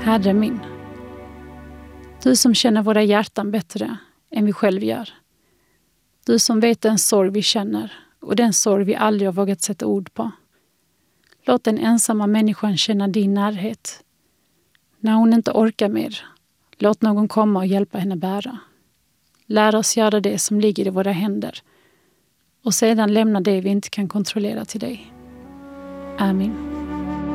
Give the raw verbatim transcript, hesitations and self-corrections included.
Herre min, du som känner våra hjärtan bättre än vi själv gör. Du som vet den sorg vi känner och den sorg vi aldrig har vågat sätta ord på. Låt den ensamma människan känna din närhet. När hon inte orkar mer, låt någon komma och hjälpa henne bära. Lär oss göra det som ligger i våra händer och sedan lämna det vi inte kan kontrollera till dig. Amen.